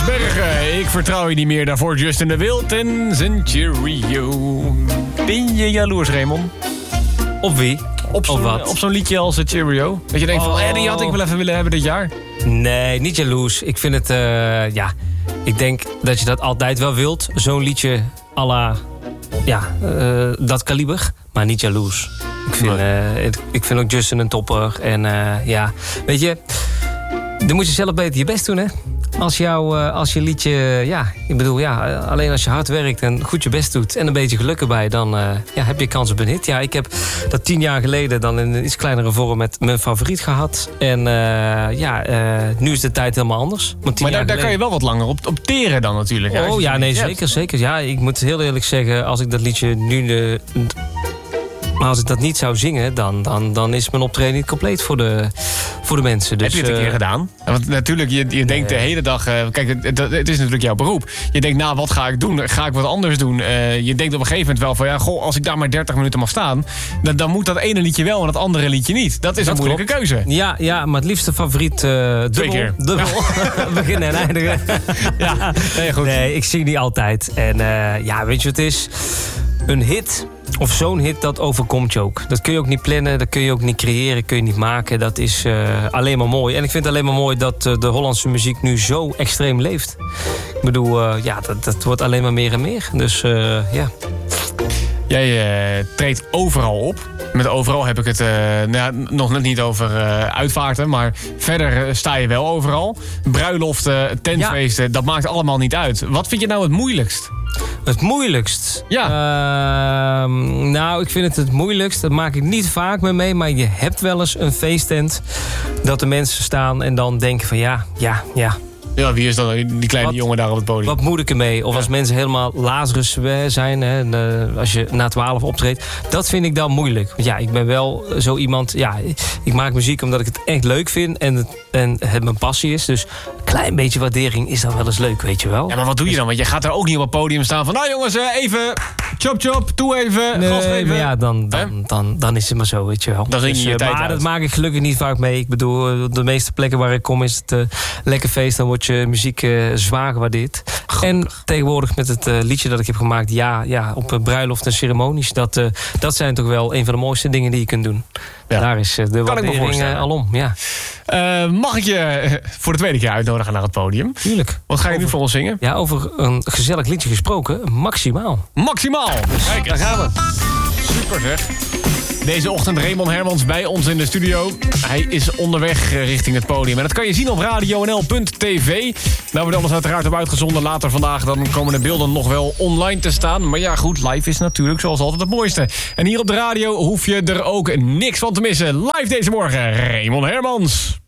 Bergen. Ik vertrouw je niet meer. Daarvoor Justin de Wild en zijn Cheerio. Ben je jaloers, Raymond? Op wie? Op zo'n liedje als Cheerio. Dat je denkt van, die had ik wel even willen hebben dit jaar. Nee, niet jaloers. Ik vind het, ik denk dat je dat altijd wel wilt. Zo'n liedje à la, dat kaliber. Maar niet jaloers. Ik vind ook Justin een topper. En weet je, dan moet je zelf beter je best doen, hè. Als je liedje, alleen als je hard werkt en goed je best doet en een beetje geluk erbij, dan heb je kans op een hit. Ja, ik heb dat 10 jaar geleden dan in een iets kleinere vorm met mijn favoriet gehad. En nu is de tijd helemaal anders. Maar daar kan je wel wat langer op teren dan natuurlijk. Zeker. Ja, ik moet heel eerlijk zeggen, als ik dat liedje nu... Maar als ik dat niet zou zingen, dan is mijn optreden niet compleet voor de mensen. Dus, heb je het een keer gedaan? Want natuurlijk, je denkt de hele dag... kijk, het is natuurlijk jouw beroep. Je denkt, wat ga ik doen? Ga ik wat anders doen? Je denkt op een gegeven moment wel van... als ik daar maar 30 minuten mag staan... dan moet dat ene liedje wel en dat andere liedje niet. Dat is een moeilijke keuze. Ja, maar het liefste favoriet... dubbel. Beginnen en eindigen. Goed. Nee, ik zing niet altijd. En weet je wat het is? Een hit... Of zo'n hit, dat overkomt je ook. Dat kun je ook niet plannen, dat kun je ook niet creëren, kun je niet maken. Dat is alleen maar mooi. En ik vind het alleen maar mooi dat de Hollandse muziek nu zo extreem leeft. Ik bedoel, dat wordt alleen maar meer en meer. Dus ja. Jij treedt overal op. Met overal heb ik het nog net niet over uitvaarten. Maar verder sta je wel overal. Bruiloften, tentfeesten, dat maakt allemaal niet uit. Wat vind je nou het moeilijkst? Het moeilijkst? Ja. Ik vind het moeilijkst. Dat maak ik niet vaak mee. Maar je hebt wel eens een feesttent. Dat de mensen staan en dan denken van ja. Ja, wie is dan die kleine jongen daar op het podium? Wat moet ik ermee? Of als mensen helemaal Lazarus zijn, als je na 12 optreedt. Dat vind ik dan moeilijk. Want ik ben wel zo iemand... Ja, ik maak muziek omdat ik het echt leuk vind en het mijn passie is. Dus een klein beetje waardering is dan wel eens leuk, weet je wel. Ja, maar wat doe je dan? Want je gaat er ook niet op het podium staan van... Nou jongens, even chop, toe even, gas even. Maar ja, dan is het maar zo, weet je wel. Dan zing je tijd maar uit. Dat maak ik gelukkig niet vaak mee. Ik bedoel, de meeste plekken waar ik kom is het lekker feest. Dan wordt je muziek zwaar gewaardeerd. En tegenwoordig met het liedje dat ik heb gemaakt... op bruiloft en ceremonies... Dat zijn toch wel een van de mooiste dingen die je kunt doen. Ja. Daar is de waardering alom. Ja. Mag ik je voor de tweede keer uitnodigen naar het podium? Tuurlijk. Wat ga je nu voor ons zingen? Ja, over een gezellig liedje gesproken. Maximaal. Maximaal! Kijk, daar gaan we. Super zeg. Deze ochtend Raymond Hermans bij ons in de studio. Hij is onderweg richting het podium. En dat kan je zien op radionl.tv. Daar wordt alles uiteraard op uitgezonden. Later vandaag dan komen de beelden nog wel online te staan. Maar ja goed, live is natuurlijk zoals altijd het mooiste. En hier op de radio hoef je er ook niks van te missen. Live deze morgen, Raymond Hermans.